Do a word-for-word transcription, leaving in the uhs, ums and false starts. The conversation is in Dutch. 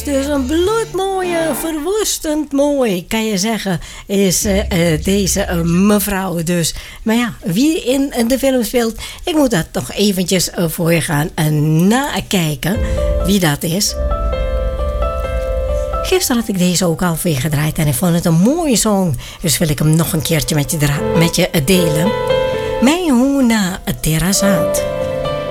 Dus een bloedmooie, verwoestend mooi, kan je zeggen, is uh, uh, deze uh, mevrouw dus. Maar ja, wie in, in de film speelt, ik moet dat toch eventjes uh, voor je gaan uh, nakijken, wie dat is. Gisteren had ik deze ook al weer gedraaid en ik vond het een mooie song. Dus wil ik hem nog een keertje met je, met je uh, delen. Mijn Huna Terrazat.